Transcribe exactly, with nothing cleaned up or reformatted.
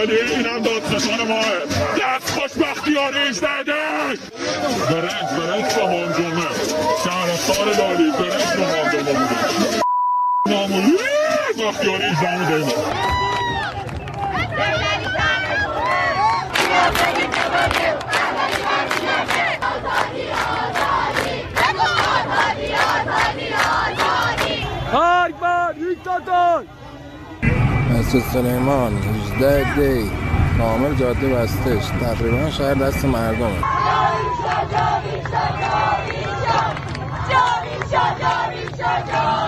استقلالی اینم دادستان ماه دست خوشبختیاری زده برنج برنج سامان جمعه شهرستان لالی برنج سامان جمعه بوده نامولی بختیاری زمان دیمه مسجد سلیمان هجده دی کامل جاده بستش تقریبا شهر دست مردمه. جاویشا جاویشا جاویشا جاویشا جاویشا